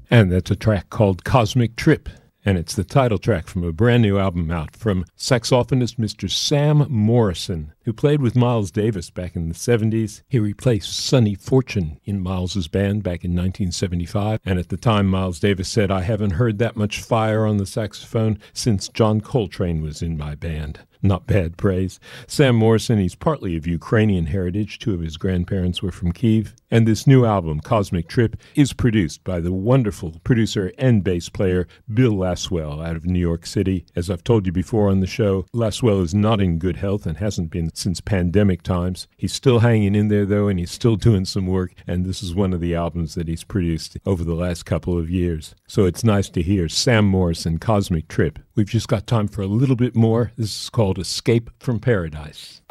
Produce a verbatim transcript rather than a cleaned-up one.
And that's a track called Cosmic Trip. And it's the title track from a brand new album out from saxophonist Mister Sam Morrison, who played with Miles Davis back in the seventies. He replaced Sonny Fortune in Miles's band back in nineteen seventy-five. And at the time, Miles Davis said, "I haven't heard that much fire on the saxophone since John Coltrane was in my band." Not bad praise. Sam Morrison, he's partly of Ukrainian heritage. Two of his grandparents were from Kyiv. And this new album, Cosmic Trip, is produced by the wonderful producer and bass player Bill Laswell out of New York City. As I've told you before on the show, Laswell is not in good health and hasn't been since pandemic times. He's still hanging in there, though, and he's still doing some work. And this is one of the albums that he's produced over the last couple of years. So it's nice to hear Sam Morrison, Cosmic Trip. We've just got time for a little bit more. This is called Escape from Paradise.